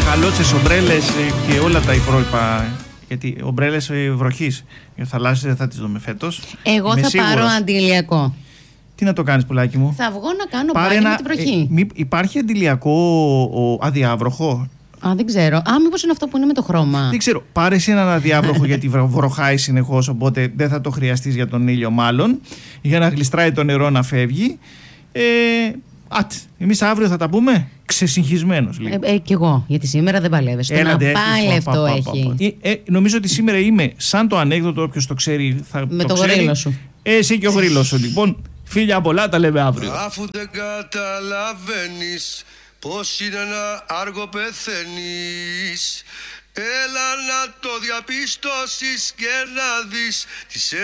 καλότσες, ομπρέλες και όλα τα υπόλοιπα. Γιατί ομπρέλες βροχής, θαλάσσιες δεν θα τις δούμε φέτος. Εγώ θα πάρω αντιλιακό. Τι να το κάνεις, πουλάκι μου? Θα βγω να κάνω μπάνιο με τη βροχή. Υπάρχει αντιλιακό αδιάβροχο? Δεν ξέρω. Μήπως είναι αυτό που είναι με το χρώμα? Δεν ξέρω. Πάρε εσύ έναν αδιάβροχο γιατί βροχάει συνεχώς, οπότε δεν θα το χρειαστείς για τον ήλιο μάλλον, για να γλιστράει το νερό να φεύγει. Εμείς αύριο θα τα πούμε ξεσυγχυσμένος λίγο. Κι εγώ, γιατί σήμερα δεν παλεύεσαι. Το απάλευτο έχει. Νομίζω ότι σήμερα είμαι σαν το ανέκδοτο, όποιος το ξέρει θα με το ξέρει. Γρίλο σου. Εσύ και ο γρίλος σου. Λοιπόν, φίλια πολλά, τα λέμε αύριο. Αφού δεν καταλαβαίνεις πως είναι να άργο πεθαίνεις, έλα να το διαπιστώσεις και να δεις τις